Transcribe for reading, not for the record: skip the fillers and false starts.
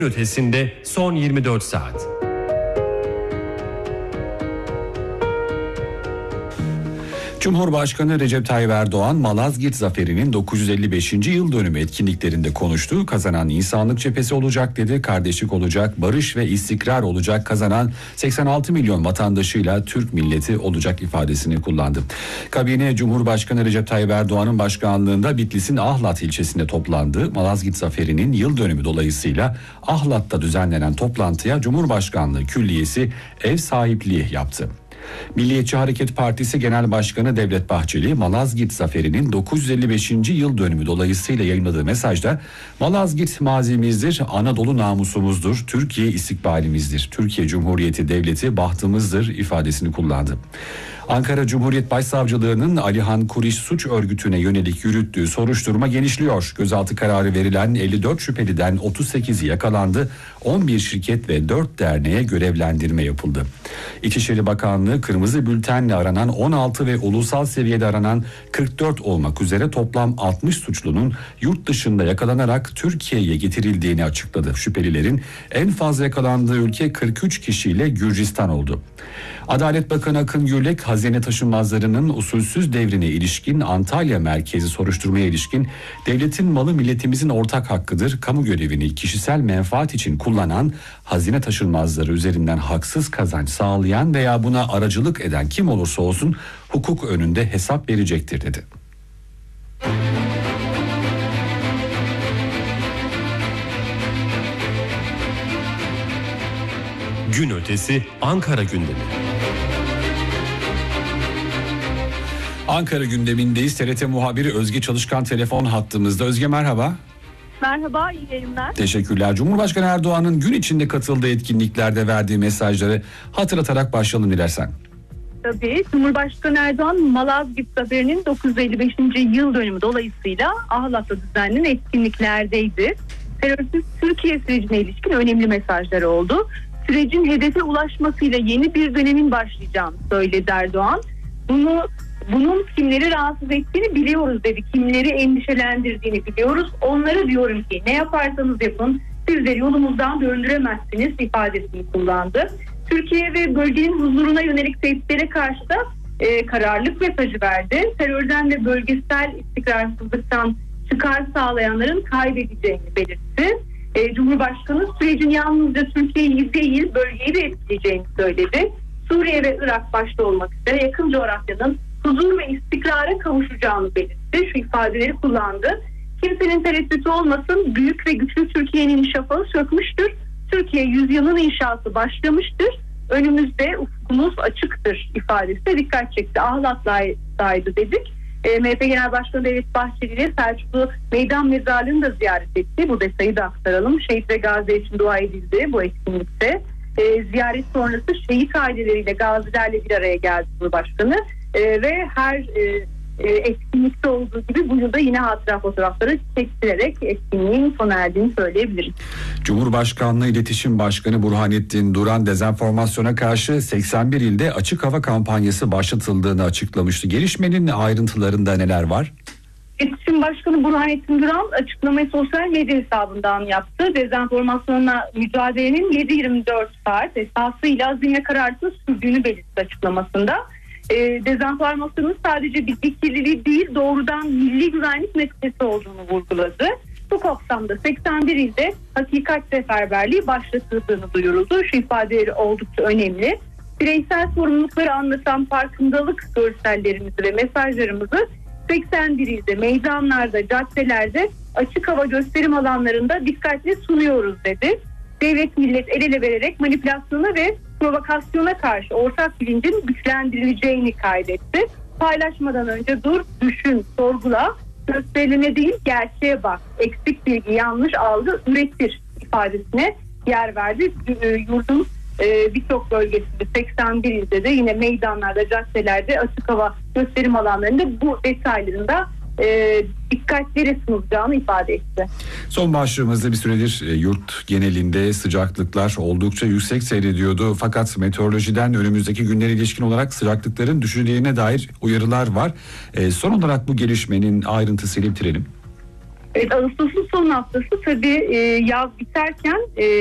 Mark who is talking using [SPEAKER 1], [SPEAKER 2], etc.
[SPEAKER 1] Ötesinde son 24 saat.
[SPEAKER 2] Cumhurbaşkanı Recep Tayyip Erdoğan, Malazgirt Zaferi'nin 955. yıl dönümü etkinliklerinde konuştu. Kazanan insanlık cephesi olacak dedi, kardeşlik olacak, barış ve istikrar olacak, kazanan 86 milyon vatandaşıyla Türk milleti olacak ifadesini kullandı. Kabine Cumhurbaşkanı Recep Tayyip Erdoğan'ın başkanlığında Bitlis'in Ahlat ilçesinde toplandı. Malazgirt Zaferi'nin yıl dönümü dolayısıyla Ahlat'ta düzenlenen toplantıya Cumhurbaşkanlığı Külliyesi ev sahipliği yaptı. Milliyetçi Hareket Partisi Genel Başkanı Devlet Bahçeli, Malazgirt Zaferi'nin 955. yıl dönümü dolayısıyla yayınladığı mesajda Malazgirt mazimizdir, Anadolu namusumuzdur, Türkiye istikbalimizdir, Türkiye Cumhuriyeti Devleti bahtımızdır ifadesini kullandı. Ankara Cumhuriyet Başsavcılığı'nın Alihan Kuriş suç örgütüne yönelik yürüttüğü soruşturma genişliyor. Gözaltı kararı verilen 54 şüpheliden 38'i yakalandı. 11 şirket ve 4 derneğe görevlendirme yapıldı. İçişleri Bakanlığı kırmızı bültenle aranan 16 ve ulusal seviyede aranan 44 olmak üzere toplam 60 suçlunun yurt dışında yakalanarak Türkiye'ye getirildiğini açıkladı. Şüphelilerin en fazla yakalandığı ülke 43 kişiyle Gürcistan oldu. Adalet Bakanı Akın Gürlek, hazine taşınmazlarının usulsüz devrine ilişkin Antalya merkezi soruşturmaya ilişkin devletin malı milletimizin ortak hakkıdır, kamu görevini kişisel menfaat için kullanan, hazine taşınmazları üzerinden haksız kazanç sağlayan veya buna aracılık eden kim olursa olsun hukuk önünde hesap verecektir dedi.
[SPEAKER 1] Gün ötesi Ankara gündemi.
[SPEAKER 2] Ankara gündemindeyiz. TRT muhabiri Özge Çalışkan telefon hattımızda. Özge merhaba.
[SPEAKER 3] Merhaba, iyi yayınlar.
[SPEAKER 2] Teşekkürler. Cumhurbaşkanı Erdoğan'ın gün içinde katıldığı etkinliklerde verdiği mesajları hatırlatarak başlayalım dilersen.
[SPEAKER 3] Tabii, Cumhurbaşkanı Erdoğan Malazgirt Zaferi'nin 955. yıl dönümü dolayısıyla Ahlat'ta düzenlenen etkinliklerdeydi. Terörsüz Türkiye sürecine ilişkin önemli mesajları oldu. Sürecin hedefe ulaşmasıyla yeni bir dönemin başlayacağını söyledi Erdoğan. Bunun kimleri rahatsız ettiğini biliyoruz dedi. Kimleri endişelendirdiğini biliyoruz. Onlara diyorum ki ne yaparsanız yapın sizleri yolumuzdan döndüremezsiniz ifadesini kullandı. Türkiye ve bölgenin huzuruna yönelik tehditlere karşı da kararlılık mesajı verdi. Terörden ve bölgesel istikrarsızlıktan çıkar sağlayanların kaybedeceğini belirtti. Cumhurbaşkanı sürecin yalnızca Türkiye'yi değil bölgeyi de etkileyeceğini söyledi. Suriye ve Irak başta olmak üzere yakın coğrafyanın huzur ve istikrara kavuşacağını belirtti. Şu ifadeleri kullandı. Kimsenin tereddütü olmasın, büyük ve güçlü Türkiye'nin şafağı sökmüştür. Türkiye yüzyılın inşası başlamıştır. Önümüzde ufkumuz açıktır ifadesi de dikkat çekti. Ahlat'taydı dedik. MHP Genel Başkanı Devlet Bahçeli ile Selçuklu Meydan Mezarlığı'nı da ziyaret etti. Bu detayı da aktaralım. Şehit ve gazi için dua edildi bu etkinlikte. Ziyaret sonrası şehit aileleriyle gazilerle bir araya geldi Cumhurbaşkanı. Ve her etkinlikte olduğu gibi bu yılda yine hatıra fotoğrafları çektirerek etkinliğin sona erdiğini söyleyebiliriz.
[SPEAKER 2] Cumhurbaşkanlığı İletişim Başkanı Burhanettin Duran dezenformasyona karşı 81 ilde açık hava kampanyası başlatıldığını açıklamıştı. Gelişmenin ayrıntılarında neler var?
[SPEAKER 3] İletişim Başkanı Burhanettin Duran açıklamayı sosyal medya hesabından yaptı. Dezenformasyonla mücadelenin 7/24 saat esasıyla azim ve kararlılıkla sürdüğünü belirtti açıklamasında. Dezenformasyonun sadece bilgi kirliliği değil doğrudan milli güvenlik meselesi olduğunu vurguladı. Bu kapsamda 81 ilde hakikat seferberliği başlatıldığını duyuruldu. Şu ifadeleri oldukça önemli. Bireysel sorumlulukları anlatan farkındalık görsellerimizi ve mesajlarımızı 81 ilde, meydanlarda, caddelerde, açık hava gösterim alanlarında dikkatle sunuyoruz dedi. Devlet millet el ele vererek manipülasyona ve provokasyona karşı ortak bilincin güçlendirileceğini kaydetti. Paylaşmadan önce dur, düşün, sorgula, gösterilene değil gerçeğe bak, eksik bilgi, yanlış algı üretir ifadesine yer verdi. Yurdun birçok bölgesinde 81 ilde de yine meydanlarda, caddelerde, açık hava gösterim alanlarında bu detaylarında dikkatlere sunulacağını ifade etti.
[SPEAKER 2] Son başlığımızda bir süredir yurt genelinde sıcaklıklar oldukça yüksek seyrediyordu. Fakat meteorolojiden önümüzdeki günlere ilişkin olarak sıcaklıkların düşeceğine dair uyarılar var. Son olarak bu gelişmenin ayrıntısıyla bitirelim.
[SPEAKER 3] Evet, Ağustos'un son haftası tabii yaz biterken